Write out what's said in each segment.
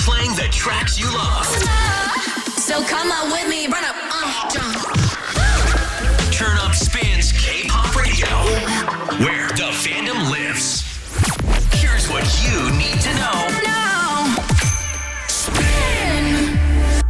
playing the tracks you love. So come on with me, run up, jump. Turn up Spins K-pop radio, where the fandom lives. Here's what you need to know. Now. Spin.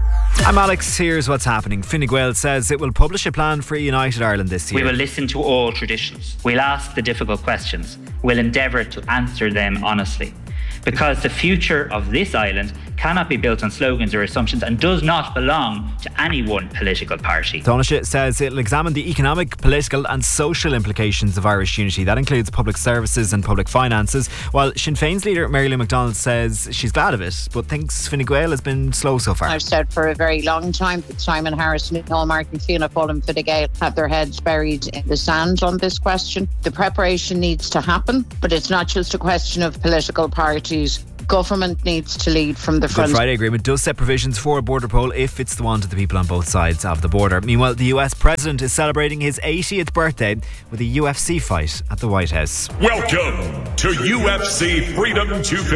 I'm Alex, here's what's happening. Fine Gael says it will publish a plan for a united Ireland this year. We will listen to all traditions. We'll ask the difficult questions. We'll endeavour to answer them honestly. Because the future of this island cannot be built on slogans or assumptions and does not belong to any one political party. Taoiseach says it'll examine the economic, political and social implications of Irish unity. That includes public services and public finances, while Sinn Féin's leader Mary Lou McDonald says she's glad of it, but thinks Fine Gael has been slow so far. I've said for a very long time that Simon Harrison, Noel Martin, Fianna Fáil and Fine Gael have their heads buried in the sand on this question. The preparation needs to happen, but it's not just a question of political parties. Government needs to lead from the front. The Friday Agreement does set provisions for a border poll if it's the want of the people on both sides of the border. Meanwhile, the US President is celebrating his 80th birthday with a UFC fight at the White House. Welcome to UFC Freedom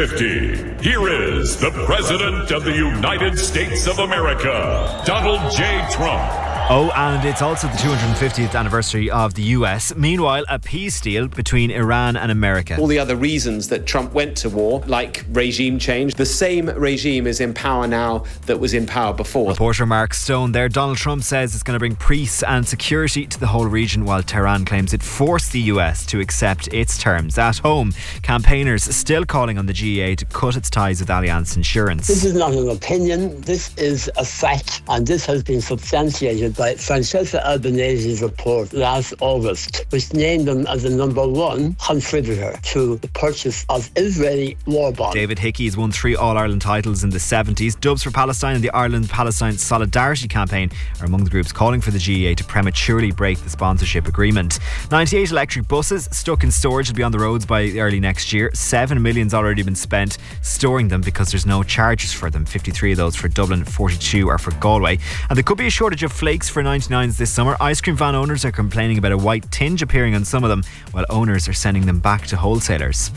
250. Here is the President of the United States of America, Donald J. Trump. Oh, and it's also the 250th anniversary of the US. Meanwhile, a peace deal between Iran and America. All the other reasons that Trump went to war, like regime change, the same regime is in power now that was in power before. Reporter Mark Stone there. Donald Trump says it's going to bring peace and security to the whole region, while Tehran claims it forced the US to accept its terms. At home, campaigners still calling on the GEA to cut its ties with Allianz Insurance. This is not an opinion, this is a fact, and this has been substantiated by Francesca Albanese's report last August, which named them as the number one contributor to the purchase of Israeli war bonds. David Hickey has won 3 All-Ireland titles in the 70s. Dubs for Palestine and the Ireland-Palestine Solidarity Campaign are among the groups calling for the GEA to prematurely break the sponsorship agreement. 98 electric buses stuck in storage will be on the roads by early next year. 7 million's already been spent storing them because there's no charges for them. 53 of those for Dublin, 42 are for Galway. And there could be a shortage of flakes for 99s this summer. Ice cream van owners are complaining about a white tinge appearing on some of them, while owners are sending them back to wholesalers.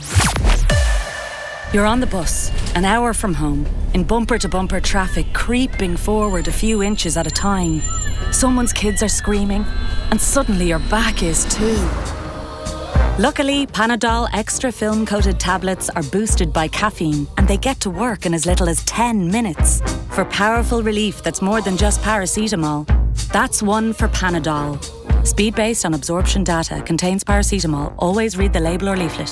You're on the bus, an hour from home, in bumper-to-bumper traffic creeping forward a few inches at a time. Someone's kids are screaming, and suddenly your back is too. Luckily, Panadol Extra film-coated tablets are boosted by caffeine, and they get to work in as little as 10 minutes. For powerful relief that's more than just paracetamol. That's one for Panadol. Speed based on absorption data, contains paracetamol. Always read the label or leaflet.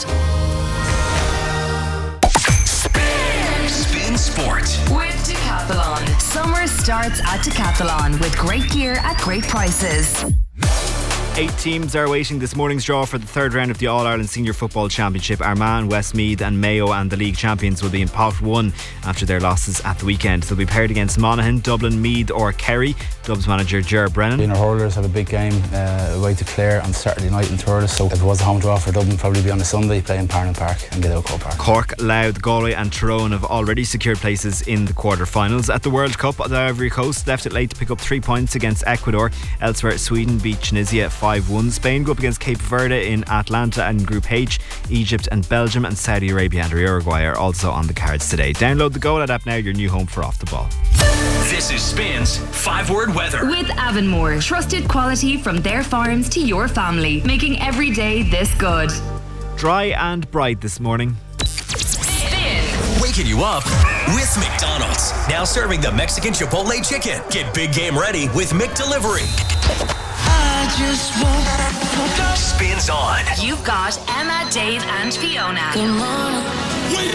Spin Sport With Decathlon. Summer starts at Decathlon with great gear at great prices. 8 teams are awaiting this morning's draw for the third round of the All-Ireland Senior Football Championship. Armagh, Westmeath and Mayo and the league champions will be in pot 1 after their losses at the weekend. They'll be paired against Monaghan, Dublin, Meath or Kerry. Dubs manager Ger Brennan. Junior hurlers have a big game away to Clare on Saturday night in Thurles, so if it was a home draw for Dublin, probably be on a Sunday playing Parnell Park and Gidalco Park. Cork, Louth, Galway and Tyrone have already secured places in the quarter-finals. At the World Cup, the Ivory Coast left it late to pick up 3 points against Ecuador. Elsewhere, Sweden beat Tunisia 5-1. Spain go up against Cape Verde in Atlanta, and in Group H, Egypt and Belgium and Saudi Arabia and Uruguay are also on the cards today. Download the Go Lad app now, your new home for Off the Ball. This is Spins 5-word weather With Avonmore. Trusted quality from their farms to your family, making every day this good. Dry and bright this morning. Spin. waking you up with McDonald's. Now serving the Mexican Chipotle chicken. Get big game ready with McDelivery. I just want Spins on. You've got Emma, Dave and Fiona. Come on.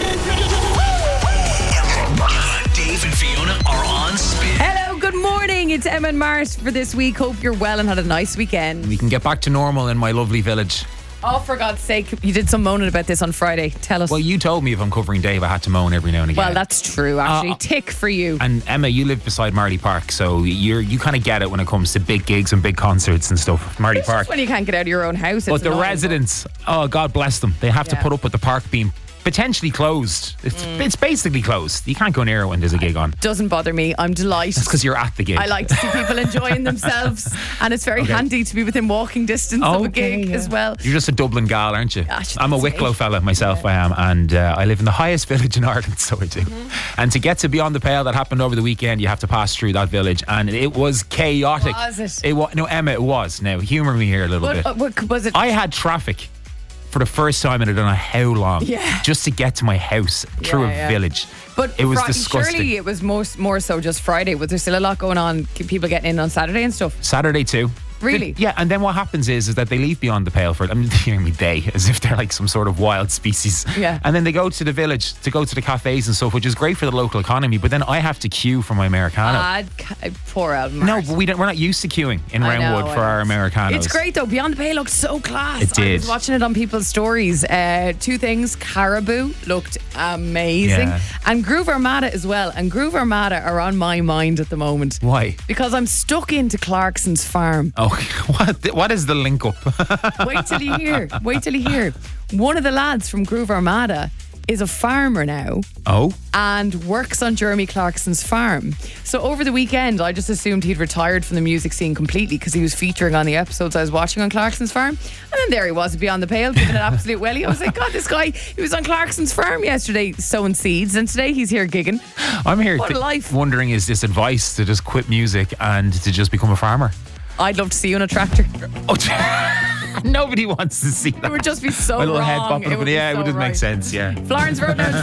Dave and Fiona are on Spin. Hello, good morning. It's Emma and Mars for this week. Hope you're well and had a nice weekend. We can get back to normal in my lovely village. Oh, for God's sake, you did some moaning about this on Friday. Tell us. Well, you told me if I'm covering Dave, I had to moan every now and again. Well, that's true, actually. Tick for you. And Emma, you live beside Marley Park, so you kind of get it when it comes to big gigs and big concerts and stuff. Marley It's Park. just when you can't get out of your own house. But the residents, oh, God bless them. They have to put up with the park being potentially closed. It's basically closed. You can't go near it when there's a gig on. Doesn't bother me. I'm delighted. That's because you're at the gig. I like to see people enjoying themselves, and it's very handy to be within walking distance of a gig as well. You're just a Dublin gal, aren't you? Gosh, I'm a Wicklow fella myself, I am, and I live in the highest village in Ireland, so I do. And to get to Beyond the Pale that happened over the weekend, you have to pass through that village, and it was chaotic. Was it? No, Emma, it was. Now, humour me here a little bit. What was it? I had traffic for the first time in I don't know how long, just to get to my house through a village. But it was disgusting. Surely it was more so just Friday. Was there still a lot going on? People getting in on Saturday and stuff? Saturday too. Really? Yeah, and then what happens is that they leave Beyond the Pale for, I'm hearing me they, as if they're like some sort of wild species. Yeah. And then they go to the village to go to the cafes and stuff, which is great for the local economy, but then I have to queue for my Americano. Poor old Mart. No, but we're not used to queuing in Roundwood for our Americanos. It's great though. Beyond the Pale looked so class. It did. I was watching it on people's stories. Two things. Caribou looked amazing. Yeah. And Groove Armada as well. And Groove Armada are on my mind at the moment. Why? Because I'm stuck into Clarkson's Farm. Oh, what is the link up? Wait till you hear. Wait till you hear. One of the lads from Groove Armada is a farmer now. Oh. And works on Jeremy Clarkson's farm. So over the weekend, I just assumed he'd retired from the music scene completely because he was featuring on the episodes I was watching on Clarkson's farm. And then there he was Beyond the Pale, giving an absolute welly. I was like, God, this guy, he was on Clarkson's farm yesterday sowing seeds, and today he's here gigging. I'm here What a life. wondering, is this advice to just quit music and to just become a farmer? I'd love to see you on a tractor. Nobody wants to see that. It would just be so My little wrong. head bopping It up, would yeah, be it would so just make right. sense, yeah. Florence Road now.